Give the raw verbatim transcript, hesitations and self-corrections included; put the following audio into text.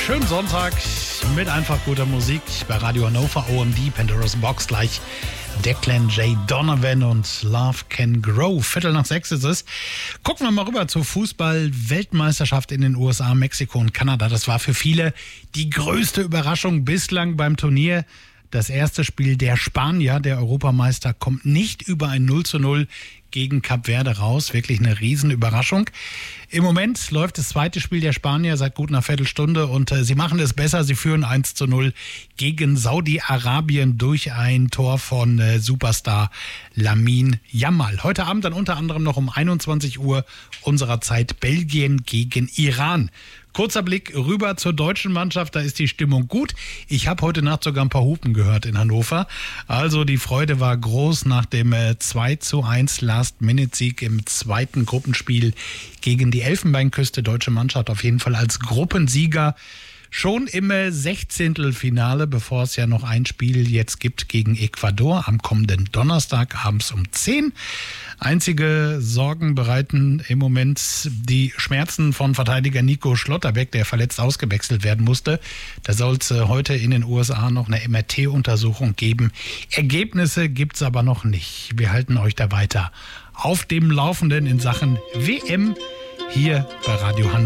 Schönen Sonntag mit einfach guter Musik bei Radio Hannover, O M D, Pandora's Box, gleich Declan J. Donovan und Love Can Grow. Viertel nach sechs ist es. Gucken wir mal rüber zur Fußball-Weltmeisterschaft in den U S A, Mexiko und Kanada. Das war für viele die größte Überraschung bislang beim Turnier. Das erste Spiel der Spanier, der Europameister, kommt nicht über ein null zu null gegen Kap Verde raus. Wirklich eine Riesenüberraschung. Im Moment läuft das zweite Spiel der Spanier seit gut einer Viertelstunde und äh, sie machen es besser. Sie führen eins zu null gegen Saudi-Arabien durch ein Tor von äh, Superstar Lamine Yamal. Heute Abend dann unter anderem noch um einundzwanzig Uhr unserer Zeit Belgien gegen Iran. Kurzer Blick rüber zur deutschen Mannschaft, da ist die Stimmung gut. Ich habe heute Nacht sogar ein paar Hupen gehört in Hannover. Also die Freude war groß nach dem zwei zu eins Last-Minute-Sieg im zweiten Gruppenspiel gegen die Elfenbeinküste. Deutsche Mannschaft auf jeden Fall als Gruppensieger. Schon im Sechzehntelfinale, bevor es ja noch ein Spiel jetzt gibt gegen Ecuador am kommenden Donnerstag abends um zehn. Einzige Sorgen bereiten im Moment die Schmerzen von Verteidiger Nico Schlotterbeck, der verletzt ausgewechselt werden musste. Da soll es heute in den U S A noch eine M R T-Untersuchung geben. Ergebnisse gibt es aber noch nicht. Wir halten euch da weiter auf dem Laufenden in Sachen W M hier bei Radio Hannover.